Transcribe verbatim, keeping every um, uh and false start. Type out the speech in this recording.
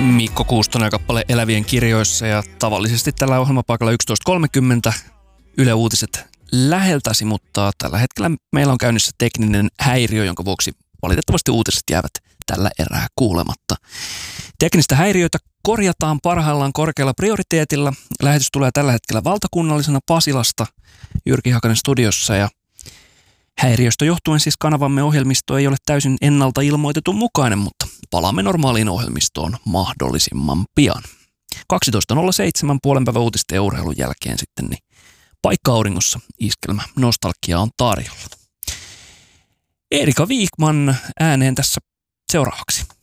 Mikko Kuustonen ja kappale Elävien kirjoissa ja tavallisesti tällä ohjelmapaikalla yksitoista kolmekymmentä Yle Uutiset läheltäsi, mutta tällä hetkellä meillä on käynnissä tekninen häiriö, jonka vuoksi valitettavasti uutiset jäävät tällä erää kuulematta. Teknistä häiriöitä korjataan parhaillaan korkealla prioriteetilla. Lähetys tulee tällä hetkellä valtakunnallisena Pasilasta Jyrki Hakanen studiossa ja häiriöstä johtuen siis kanavamme ohjelmisto ei ole täysin ennalta ilmoitetun mukainen, mutta palaamme normaaliin ohjelmistoon mahdollisimman pian. kaksitoista nolla seitsemän puolen päivän uutisten ja urheilun jälkeen sitten niin paikka auringossa iskelmä nostalgia on tarjolla. Erika Viikman ääneen tässä seuraavaksi.